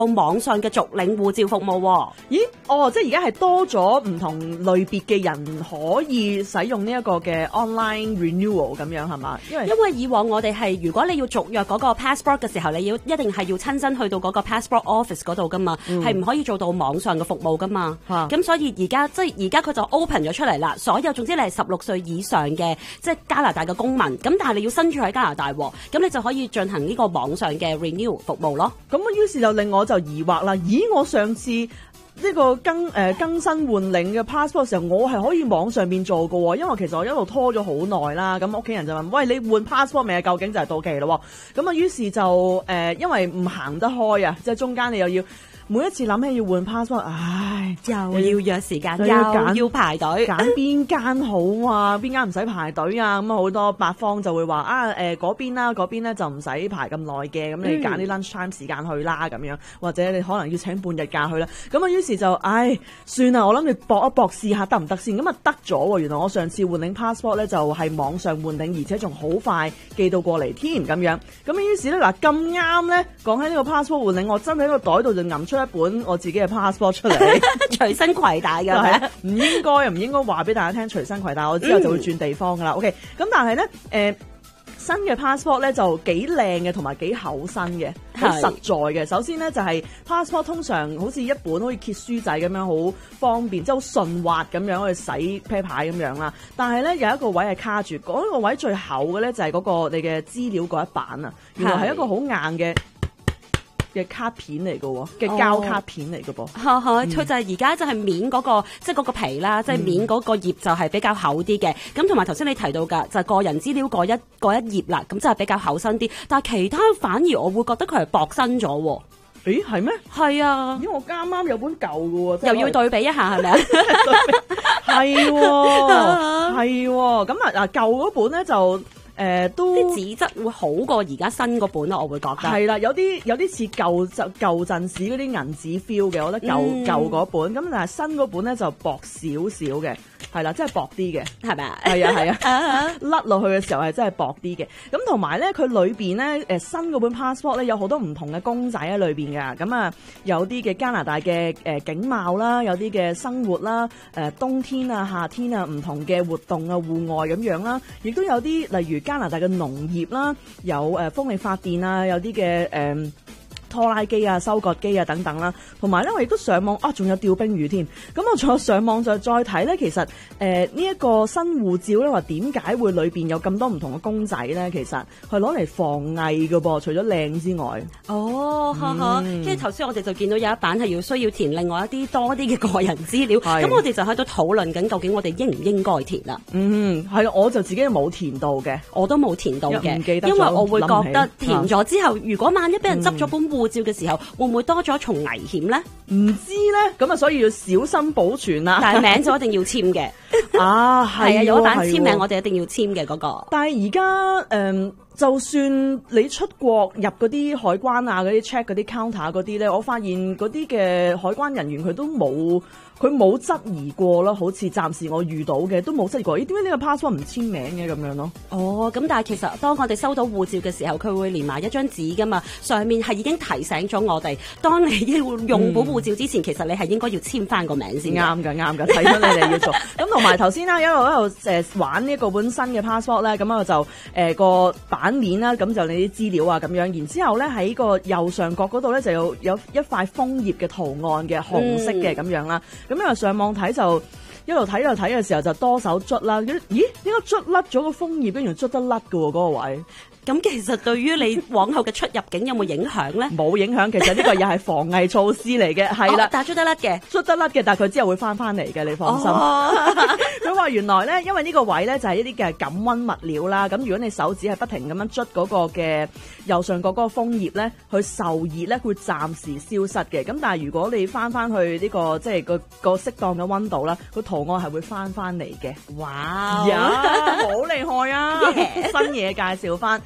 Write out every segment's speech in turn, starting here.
網上嘅續領護照服務喎。 咦？哦，即係而家係多咗唔同類別嘅人可以使用呢一個嘅 online renewal 咁樣係嘛？因為以往我哋係如果你要續約嗰個 passport 嘅時候，你一定係要親身去到嗰個 passport office 嗰度噶嘛，係唔可以做到網上嘅服務噶嘛。咁所以而家佢就 open 咗出嚟啦，所有總之你係16歲以上嘅即係加拿大嘅公民，咁但係你要身處喺加拿大喎，咁你就可以進行呢個網上嘅 renew 服務咯。 咁於是就令我就疑惑啦，咦？我上次呢個更新換領嘅 passport 嘅時候，我係可以網上面做嘅喎，因為其實我一路拖咗好耐啦。咁屋企人就問：喂，你換 passport 未啊？究竟就係到期咯喎。咁啊，於是就因為唔行得開啊，即係中間你又要每一次諗起要換 passport， 唉， 又要約時間，又要排隊， 揀邊間好啊？邊間唔使排隊啊？咁好多八方就會話嗰邊啦，嗰邊咧就唔使排咁耐嘅，咁你揀啲 lunch time 時間去啦咁樣，或者你可能要請半日假去啦。咁啊，於是就算啦，我諗你搏一搏試下得唔得先。咁啊得咗喎，原來我上次換領 passport 咧就係網上換領，而且仲好快寄到過嚟添咁樣。咁於是咧嗱咁啱咧，講起呢個 passport 換領，我真喺個袋度就揞出一本我自己嘅 passport 出嚟， 隨身攜帶㗎係唔應該話俾大家聽隨身攜帶，我之後就會轉地方㗎啦。OK， 咁但係咧新嘅 passport 咧就幾靚嘅，同埋幾厚身嘅，好實在嘅。首先咧就係 passport 通常好似一本好似揭書仔咁樣，好方便，即係好順滑咁樣去洗啤牌咁樣啦。但係咧有一個位係卡住，嗰個位最厚嘅咧就係嗰個你嘅資料嗰一版啊，原來係一個好硬嘅卡片嚟嘅喎，嘅膠卡片嚟嘅噃。 佢就係而家就係面嗰個，即係嗰個皮啦，即係面嗰個頁就係比較厚啲嘅。咁同埋頭先你提到㗎，就係個人資料嗰一頁啦，咁就係比較厚身啲。但係其他反而我會覺得佢係薄身咗喎。 咦，係咩？ 係啊， 因為我啱啱有本舊嘅喎， 又要對比一下係咪啊？ 係喎，係喎。咁舊嗰本咧就。都啲紙質會好過而家新嗰本咯，我會覺得係啦，有啲似舊陣時嗰啲銀紙 feel 嘅，我覺得舊嗰本咁，但係新嗰本咧就薄少少嘅，係啦，真係薄啲嘅， 係咪啊？ 係啊，甩落去嘅時候係真係薄啲嘅。咁同埋咧，佢裏邊咧新嗰本 passport 咧有好多唔同嘅公仔喺裏邊㗎。咁啊，有啲嘅加拿大嘅景貌啦，有啲嘅生活啦，冬天啊、夏天啊唔同嘅活動啊、戶外咁樣啦，亦都有啲例如加拿大嘅農業啦，有風力發電啊，有啲嘅拖拉機啊、收割機啊等等啦，同埋咧我亦都上網仲有釣冰魚添。咁我再上網再睇咧，其實呢一個新護照咧話點解會裏邊有咁多唔同嘅公仔咧？其實係攞嚟防偽嘅噃，除咗靚之外。 即係頭先我哋就見到有一版係要需要填另外一啲多啲嘅個人資料，咁我哋就喺度討論緊究竟我哋應唔應該填啦。 係，我就自己冇填到嘅， 我都冇填到嘅， 唔記得咗， 因為我會覺得填咗之後，如果萬一俾人執咗本護照嘅時候，會唔會多咗一重危險咧？ 唔知咧，咁啊，所以要小心保存啦。 但係名就一定要簽嘅。係啊，有一版簽名我哋一定要簽嘅嗰個。 但係而家就算你出國入嗰啲海關啊、嗰啲 check 嗰啲 counter 嗰啲咧，我發現嗰啲嘅海關人員佢冇質疑過咯，好似暫時我遇到嘅都冇質疑過。點解呢個 passport 唔簽名嘅咁樣咯？ 咁但係其實當我哋收到護照嘅時候，佢會連埋一張紙噶嘛，上面係已經提醒咗我哋，當你要用本護照之前，其實你係應該要簽翻個名先。 啱㗎，睇出你哋要做。咁同埋頭先啦，一路玩呢個本新嘅 passport 咧，咁我就個版面啦，咁就你啲資料啊咁樣，然之後咧喺個右上角嗰度咧就有一塊楓葉嘅圖案嘅紅色嘅咁樣啦。咁因為上網睇就一路睇嘅時候就多手捽啦，咦？應該捽甩咗個楓葉，跟住捽得甩㗎喎嗰個位。 咁其實對於你往後嘅出入境有冇影響咧？ 冇影響，其實呢個又係防偽措施嚟嘅，係啦。 但係捽得甩嘅， 但係佢之後會翻嚟嘅，你放心。佢話原來咧，因為呢個位咧就係一啲嘅感溫物料啦。咁如果你手指係不停咁樣捽嗰個嘅右上角嗰個楓葉咧，佢受熱咧會暫時消失嘅。咁但係如果你翻去呢個即係個適當嘅溫度啦，個圖案係會翻嚟嘅。 哇！ 好厲害啊！新嘢介紹翻。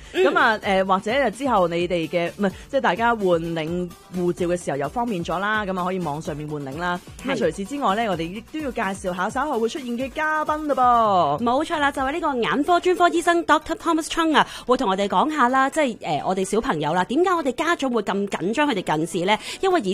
咁啊或者之後你哋嘅唔係即係大家換領護照嘅時候又方便咗啦，咁啊可以網上面換領啦。咁啊除此之外咧，我哋亦都要介紹下稍後會出現嘅嘉賓嘞噃。 冇錯啦，就係呢個眼科專科醫生 Dr. Thomas Chung 啊，會同我哋講下啦，即係我哋小朋友啦，點解我哋家長會咁緊張佢哋近視咧？因為